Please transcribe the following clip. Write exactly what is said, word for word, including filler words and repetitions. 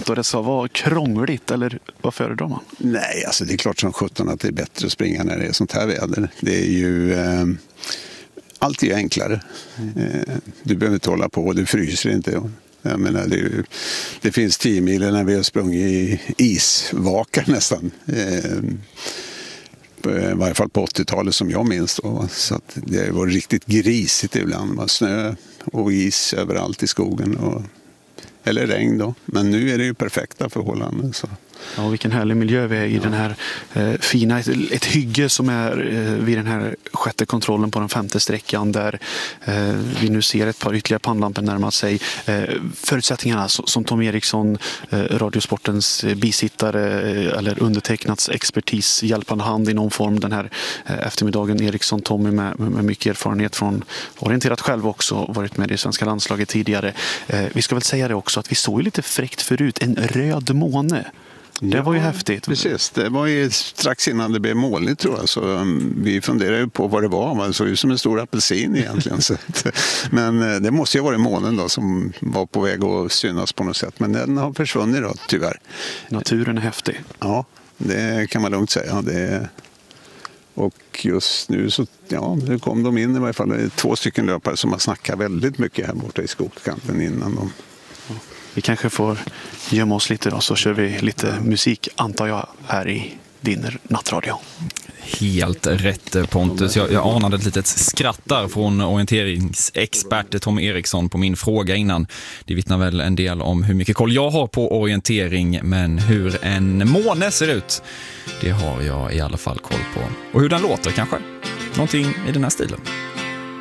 och det ska vara krångligt, eller vad föredrar man? Nej, alltså det är klart som sjutton att det är bättre att springa när det är sånt här väder. Det är ju... Eh, allt är ju enklare. Eh, du behöver inte hålla på, du fryser inte. Jag menar, det, är ju, det finns tio mil när vi har sprungit i isvakar nästan. Eh, I varje fall på åttiotalet som jag minns då. Så att det var riktigt grisigt ibland. Det var snö och is överallt i skogen. Och, eller regn då. Men nu är det ju perfekta förhållanden. Så. Ja, vilken härlig miljö vi är i den här eh, fina, ett, ett hygge som är eh, vid den här sjätte kontrollen på den femte sträckan där eh, vi nu ser ett par ytterligare pannlampor närma sig. Eh, förutsättningarna som, som Tom Eriksson, eh, Radiosportens eh, bisittare eh, eller undertecknats expertis, hjälpande hand i någon form den här eh, eftermiddagen. Eriksson, Tommy med, med mycket erfarenhet från orienterat själv också, varit med i svenska landslaget tidigare. Eh, vi ska väl säga det också att vi såg lite fräckt förut, en röd måne. Det var ju ja, häftigt. Precis, det var ju strax innan det blev molnigt tror jag. Så um, vi funderade ju på vad det var. Man såg ut som en stor apelsin egentligen. Så att, men uh, det måste ju ha varit månen då som var på väg att synas på något sätt. Men den har försvunnit då, tyvärr. Naturen är häftig. Ja, det kan man lugnt säga. Det, och just nu så ja, nu kom de in i varje fall. Det är två stycken löpare som har snackat väldigt mycket här borta i skogskanten innan de... Vi kanske får gömma oss lite då, så kör vi lite musik, antar jag, här i din nattradio. Helt rätt, Pontus. Jag, jag anade ett litet skratt där från orienteringsexpert Tom Eriksson på min fråga innan. Det vittnar väl en del om hur mycket koll jag har på orientering, men hur en måne ser ut, det har jag i alla fall koll på. Och hur den låter kanske. Någonting i den här stilen.